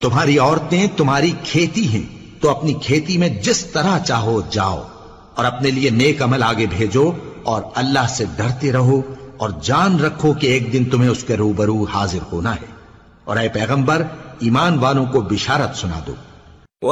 तुम्हारी औरतें तुम्हारी खेती हैं, तो अपनी खेती में जिस तरह चाहो जाओ और अपने लिए नेक अमल आगे भेजो और अल्लाह से डरते रहो और जान रखो कि एक दिन तुम्हें उसके रूबरू हाजिर होना है। और ऐ पैगंबर, ईमान वालों को बिशारत सुना दो